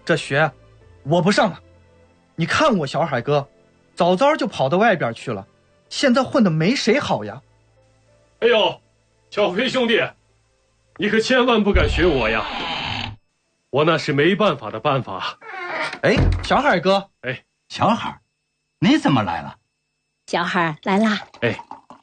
这学我不上了。你看我小海哥，早早就跑到外边去了，现在混得没谁好呀。 哎呦，小飞兄弟，你可千万不敢学我呀，我那是没办法的办法。 哎，小海哥， 哎， 小海，你怎么来了？ 小海来啦。 哎，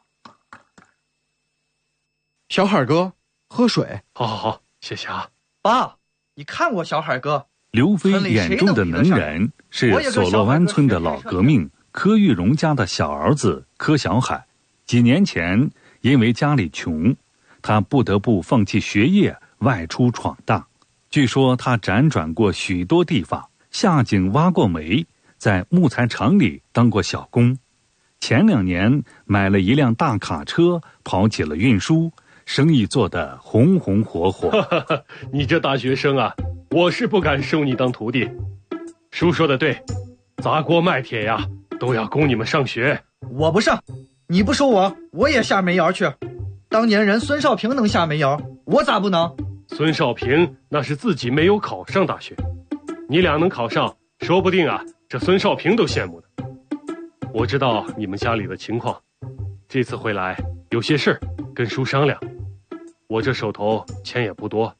小海哥，喝水。 好，谢谢啊。 爸，你看我小海哥。 刘飞眼中的能人是索洛湾村的老革命柯玉荣家的小儿子柯小海。几年前因为家里穷，他不得不放弃学业外出闯荡。据说他辗转过许多地方，下井挖过煤，在木材厂里当过小工。前2年买了一辆大卡车，跑起了运输，生意做得红红火火。 你这大学生啊，我是不敢收你当徒弟。叔说的对，砸锅卖铁呀，都要供你们上学。 我不上，你不收我也下煤窑去。当年人孙少平能下煤窑，我咋不能？ 孙少平那是自己没有考上大学，你俩能考上，说不定啊，这孙少平都羡慕呢。我知道你们家里的情况，这次回来有些事儿跟叔商量。我这手头钱也不多，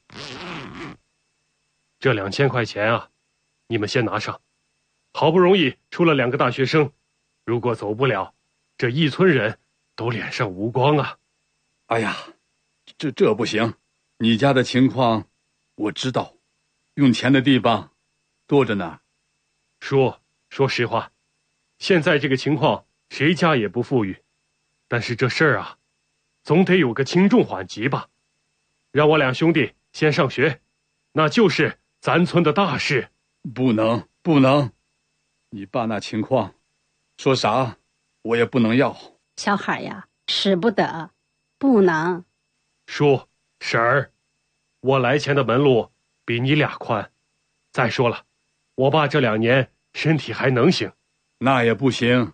这2000块钱啊，你们先拿上。好不容易出了2个大学生，如果走不了，这一村人都脸上无光啊。 哎呀，这不行，你家的情况我知道，用钱的地方多着呢。 叔，说实话，现在这个情况谁家也不富裕，但是这事儿啊，总得有个轻重缓急吧。让我2兄弟先上学，那就是咱村的大事。 不能，你爸那情况，说啥我也不能要。 小海呀，使不得，不能。 叔，婶儿，我来钱的门路比你俩宽。再说了，我爸这2年身体还能行。 那也不行。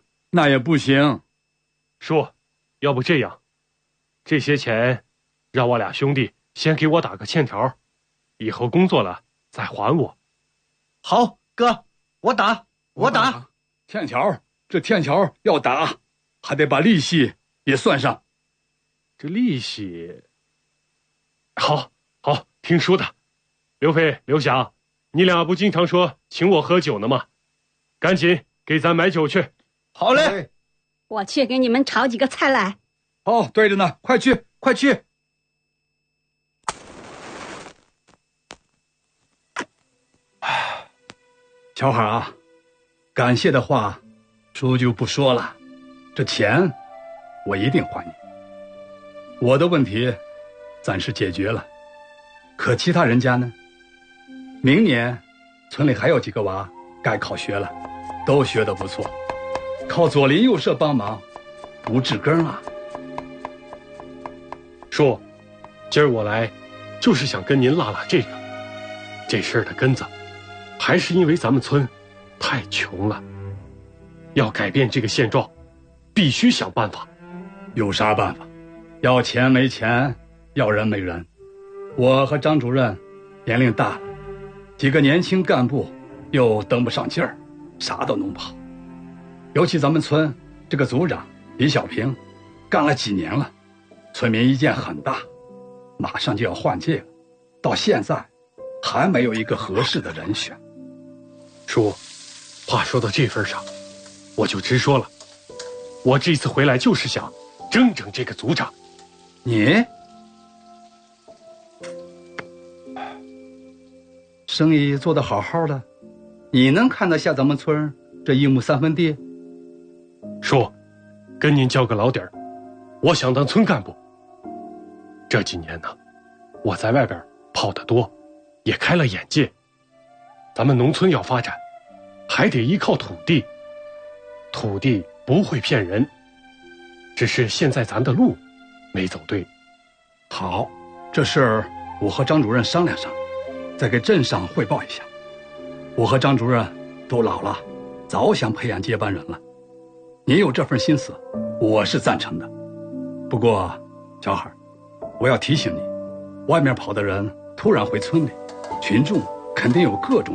叔，要不这样，这些钱让我2兄弟先给我打个欠条，以后工作了再还我。 好，哥，我打。 欠条，这欠条要打，还得把利息也算上。 这利息，好，听叔的。刘飞、刘翔，你俩不经常说请我喝酒呢吗？赶紧给咱买酒去。 好嘞， 我去给你们炒几个菜来。 好，对着呢，快去。小海啊，感谢的话叔就不说了，这钱我一定还你。我的问题暂时解决了，可其他人家呢？明年村里还有几个娃该考学了，都学得不错，靠左邻右舍帮忙不治根啊。 叔，今儿我来就是想跟您拉这事儿的根子，还是因为咱们村太穷了，要改变这个现状，必须想办法。 有啥办法？要钱没钱，要人没人。我和张主任年龄大了，几个年轻干部又登不上劲儿，啥都弄不好。尤其咱们村这个组长李小平，干了几年了，村民意见很大，马上就要换届了，到现在还没有一个合适的人选。 叔，话说到这份上，我就直说了，我这次回来就是想整整这个组长。 你生意做得好好的，你能看得下咱们村这1亩3分地？ 叔，跟您交个老底儿，我想当村干部。这几年呢，我在外边跑得多，也开了眼界。咱们农村要发展，还得依靠土地，土地不会骗人，只是现在咱的路没走对。 好，这事儿我和张主任商量商量，再给镇上汇报一下。我和张主任都老了，早想培养接班人了。你有这份心思，我是赞成的。不过，小海，我要提醒你，外面跑的人突然回村里，群众肯定有各种